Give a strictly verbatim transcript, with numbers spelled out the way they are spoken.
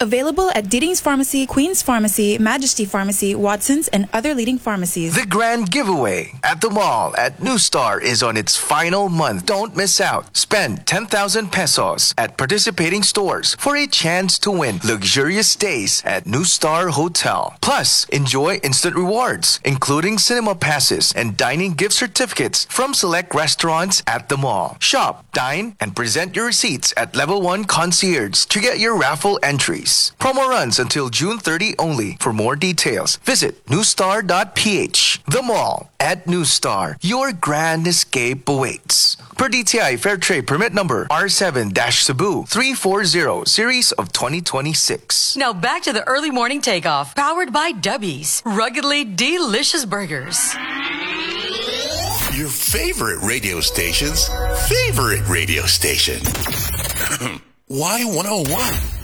Available at Diddings Pharmacy, Queen's Pharmacy, Majesty Pharmacy, Watson's, and other leading pharmacies. The grand giveaway at the mall at New Star is on its final month. Don't miss out. Spend ten thousand pesos at participating stores for a chance to win luxurious stays at New Star Hotel. Plus, enjoy instant rewards, including cinema passes and dining gift certificates from select restaurants at the mall. Shop, dine, and present your receipts at Level one Concierge to get your raffle entries. Promo runs until June thirtieth only. For more details, visit newstar dot p h. The mall at New Star. Your grand escape awaits. Per D T I Fair Trade Permit Number R seven Cebu three forty Series of twenty twenty-six. Now back to the early morning takeoff, powered by Dubby's Ruggedly Delicious Burgers. Your favorite radio station's favorite radio station. Y one oh one.